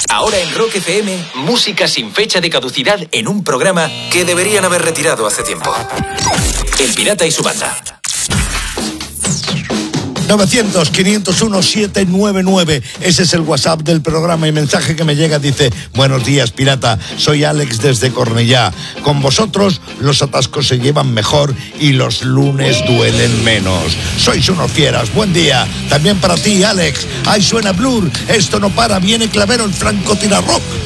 Ahora en Rock FM, música sin fecha de caducidad en un programa que deberían haber retirado hace tiempo. El Pirata y su banda. 900-501-799. Ese es el WhatsApp del programa y mensaje que me llega dice: buenos días, Pirata, soy Alex desde Cornellá. Con vosotros los atascos se llevan mejor y los lunes duelen menos. Sois unos fieras, buen día. También para ti, Alex. Ahí suena Blur, esto no para, viene Clavero, el francotirador rock.